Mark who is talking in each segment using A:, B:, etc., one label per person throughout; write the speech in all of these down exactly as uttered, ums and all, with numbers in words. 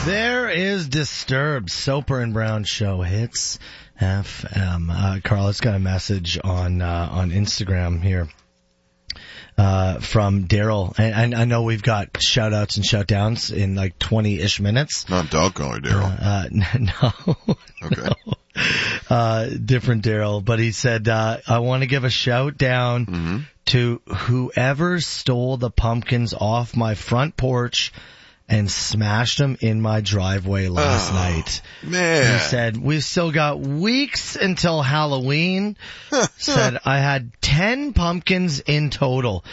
A: There is Disturbed, Soper and Brown Show hits F M. Uh, Carl, it's got a message on uh, on Instagram here uh, from Daryl. And I know we've got shout outs and shout downs in like twenty-ish minutes.
B: Not dog collar Daryl.
A: Uh, uh, no.
B: Okay.
A: No. Uh, different Daryl, but he said, uh, I want to give a shout down
B: Mm-hmm.
A: to whoever stole the pumpkins off my front porch and smashed them in my driveway last
B: Oh,
A: night.
B: Man.
A: He said, we've still got weeks until Halloween. Said, I had ten pumpkins in total.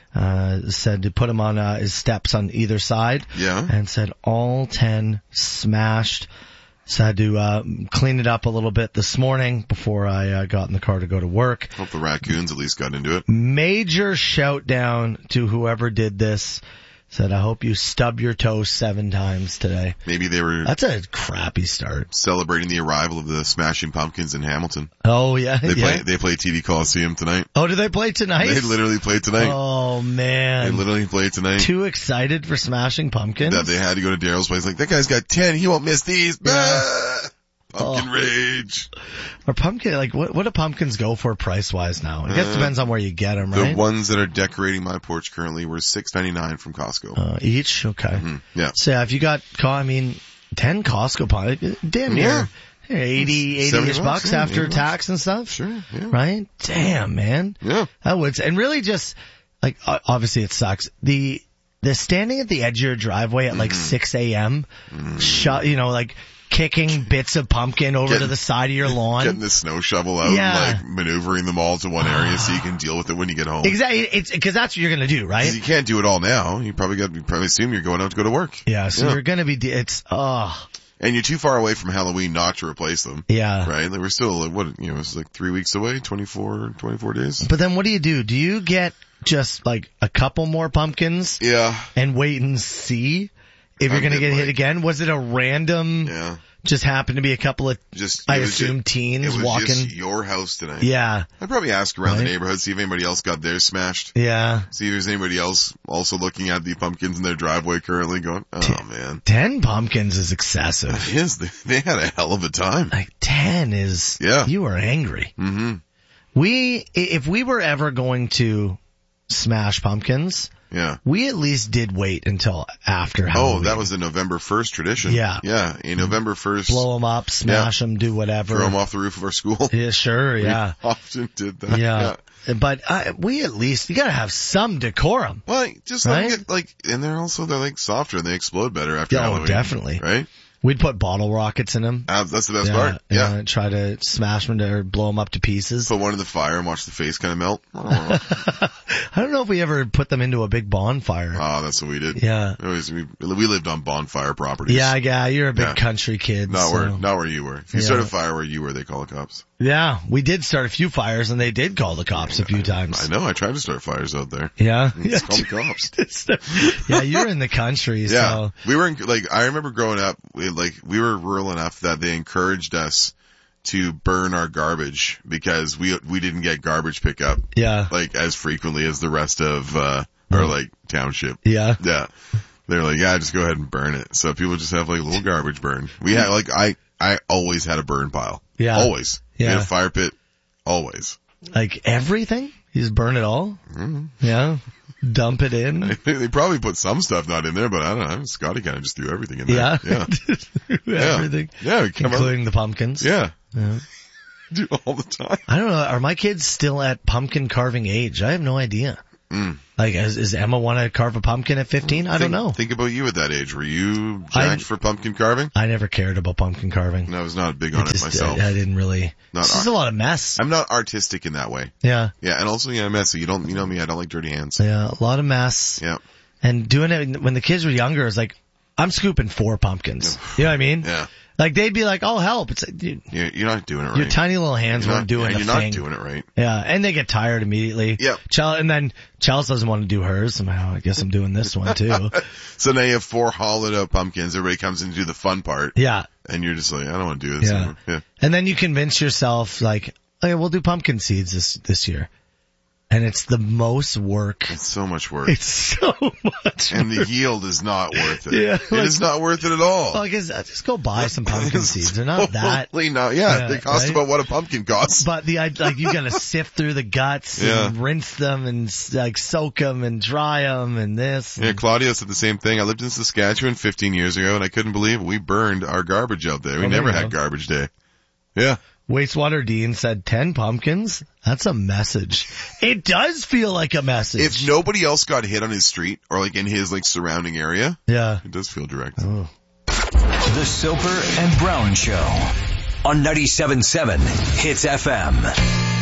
A: Uh, said to put them on uh, his steps on either side.
B: Yeah.
A: And said all ten smashed. So I had to uh, clean it up a little bit this morning before I uh, got in the car to go to work.
B: Hope the raccoons at least got into it.
A: Major shout down to whoever did this. Said, I hope you stub your toe seven times today.
B: Maybe they were
A: That's a crappy start.
B: celebrating the arrival of the Smashing Pumpkins in Hamilton.
A: Oh, yeah.
B: They
A: yeah.
B: play they play T V Coliseum tonight.
A: Oh, do they play tonight?
B: They literally play tonight.
A: Oh, man.
B: They literally play tonight.
A: Too excited for Smashing Pumpkins?
B: That they had to go to Daryl's place. Like, that guy's got ten. He won't miss these.
A: Yeah.
B: Ah! Pumpkin
A: Oh.
B: rage.
A: Or pumpkin, like, what, what do pumpkins go for price-wise now? I guess it
B: Uh,
A: depends on where you get them,
B: The
A: right?
B: ones that are decorating my porch currently were six ninety-nine from Costco.
A: Uh, each? Okay.
B: Mhm. Yeah.
A: So yeah, if you got, Co- I mean, ten Costco pumpkins, damn
B: Yeah.
A: near eighty, eighty-ish
B: seventy
A: bucks,
B: bucks, yeah,
A: after
B: eighty bucks.
A: tax and stuff.
B: Sure, yeah.
A: Right? Damn, man.
B: Yeah.
A: That would, and really just, like, o- obviously it sucks. The, the standing at the edge of your driveway at like
B: Mm-hmm.
A: six a.m., shut, you know, like, kicking bits of pumpkin over to
B: Getting-
A: the side of your lawn.
B: Getting the snow shovel out
A: Yeah.
B: and like maneuvering them all to one area so you can deal with it when you get home.
A: Exactly. It's, cause that's what you're gonna do, right?
B: 'Cause you can't do it all now. You probably got, you probably assume you're going out to go to work.
A: Yeah, so
B: Yeah.
A: you're gonna be, de- it's, oh,
B: And you're too far away from Halloween not to replace them.
A: yeah.
B: Right? Like we're still, like, what, you know, it's like three weeks away, twenty-four, twenty-four days.
A: But then what do you do? Do you get just like a couple more pumpkins
B: Yeah.
A: and wait and see if you're
B: I'm
A: gonna get
B: getting
A: hit
B: like-
A: again? Was it a random,
B: Yeah.
A: just happened to be a couple of,
B: Just,
A: I
B: it was
A: assume
B: ju-
A: teens
B: it was
A: walking?
B: just your house tonight.
A: Yeah,
B: I'd probably ask around
A: Right.
B: the neighborhood, see if anybody else got theirs smashed.
A: yeah.
B: See if there's anybody else also looking at the pumpkins in their driveway currently going, oh man.
A: Ten pumpkins is excessive.
B: Yes, they, they had a hell of a time.
A: Like ten is,
B: Yeah.
A: you are angry.
B: hmm
A: We, i- if we were ever going to smash pumpkins,
B: Yeah.
A: we at least did wait until after
B: Oh,
A: Halloween.
B: that was the November first tradition.
A: Yeah.
B: Yeah. In November first,
A: Blow them up, smash them, do whatever.
B: throw them off the roof of our school.
A: Yeah, sure, yeah.
B: We often did that.
A: Yeah. But uh, we at least, you gotta have some decorum.
B: Well, just let 'em
A: Right?
B: get like, and they're also, they're like softer and they explode better after
A: Yeah, oh,
B: Halloween.
A: definitely.
B: Right?
A: We'd put bottle rockets in them.
B: Uh, that's the best
A: yeah,
B: part. Yeah.
A: yeah. Try to smash them to, or blow them up to pieces.
B: Put one in the fire and watch the face kind of melt.
A: I don't know if we ever put them into a big bonfire.
B: Oh, that's what we did.
A: Yeah.
B: It was, we, we lived on bonfire properties.
A: Yeah, yeah, you're a big
B: Yeah.
A: country kid.
B: Not
A: so.
B: where, not where you were. If you
A: Yeah.
B: start a fire where you were, they call the cops.
A: Yeah, we did start a few fires and they did call the cops a few times.
B: I know. I tried to start fires out there.
A: Yeah.
B: Just call the cops.
A: Yeah, you're in the country,
B: Yeah.
A: so.
B: We were in, like, I remember growing up, we, like, we were rural enough that they encouraged us to burn our garbage because we, we didn't get garbage pickup,
A: Yeah.
B: like, as frequently as the rest of, uh, our, like, township.
A: Yeah.
B: Yeah. They're like, yeah, just go ahead and burn it. So people just have, like, a little garbage burn. We had, like, I, I always had a burn pile.
A: Yeah.
B: Always. We had
A: Yeah.
B: a fire pit. Always.
A: Like everything? You just burn it all?
B: Mm-hmm.
A: Yeah. Dump it in?
B: They probably put some stuff not in there, but I don't know. Scotty kind of just threw everything in there.
A: Yeah.
B: Yeah.
A: Everything.
B: Yeah. we come out-
A: Including the pumpkins.
B: Yeah.
A: Yeah.
B: Do all the time.
A: I don't know. Are my kids still at pumpkin carving age? I have no idea.
B: Mm.
A: Like, is, is Emma want to carve a pumpkin at fifteen? I don't
B: Think-
A: know.
B: Think about you at that age. Were you jacked
A: I-
B: for pumpkin carving?
A: I never cared about pumpkin carving.
B: No, I was not big on
A: It
B: it,
A: just,
B: myself.
A: I, I didn't really.
B: Not
A: It's just
B: ar-
A: a lot of mess.
B: I'm not artistic in that way.
A: Yeah.
B: Yeah, and also, yeah, messy. You don't, you know me, I don't like dirty hands.
A: Yeah. A lot of mess.
B: Yeah.
A: And doing it when the kids were younger is like, I'm scooping four pumpkins. You know what I mean?
B: Yeah.
A: Like they'd be like, "I'll help." It's like, dude,
B: You're, you're not doing it right.
A: your tiny little hands
B: you're
A: weren't
B: not,
A: doing
B: yeah,
A: the
B: You're
A: thing.
B: not doing it right.
A: Yeah, and they get tired immediately.
B: Yep.
A: Chel- and then Chelsea doesn't want to do hers. I'm like, oh, I guess I'm doing this one too.
B: So now you have four hollowed out pumpkins. Everybody comes in to do the fun part.
A: Yeah.
B: And you're just like, I don't want to do this
A: Yeah.
B: anymore. Yeah.
A: And then you convince yourself, like, okay, we'll do pumpkin seeds this this year. and it's the most work.
B: It's so much work.
A: It's so much
B: And
A: work.
B: the yield is not worth it.
A: Yeah,
B: it
A: like-
B: is not worth it at all.
A: Well, I guess uh, just go buy some pumpkin seeds. They're not that.
B: Totally not. Yeah,
A: Yeah,
B: they cost
A: right?
B: about what a pumpkin costs.
A: But the, I- like, you gotta sift through the guts and
B: Yeah.
A: rinse them and, like, soak them and dry them and this.
B: Yeah,
A: And,
B: Claudio said the same thing. I lived in Saskatchewan fifteen years ago, and I couldn't believe it. We burned our garbage out there. We
A: Oh, there
B: never
A: you
B: had
A: go.
B: garbage day. Yeah.
A: Wastewater Dean said ten pumpkins? That's a message. It does feel like a message.
B: If nobody else got hit on his street or like in his like surrounding area,
A: Yeah.
B: it does feel direct.
A: Oh.
C: The Soper and Brown Show on ninety-seven point seven Hits F M.